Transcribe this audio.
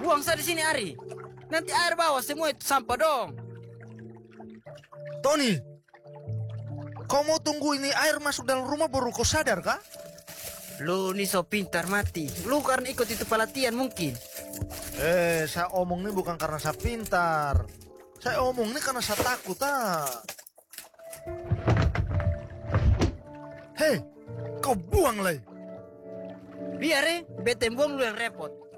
buang saja di sini, Ari. Nanti air bawa semua itu sampah dong. Tony, kau mau tunggu ini air masuk dalam rumah baru kau sadar kah? Lu nih so pintar mati. Lu karena ikut itu pelatihan mungkin. Saya omong ini bukan karena saya pintar. Saya omong ini karena saya takut, Hei, kau buang lagi. Biar bete buang lu yang repot.